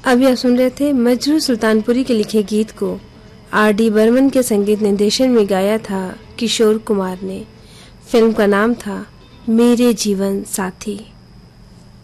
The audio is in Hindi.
अभी आप सुन रहे थे मजरू सुल्तानपुरी के लिखे गीत को R.D. बर्मन के संगीत निर्देशन में गाया था किशोर कुमार ने। फिल्म का नाम था मेरे जीवन साथी।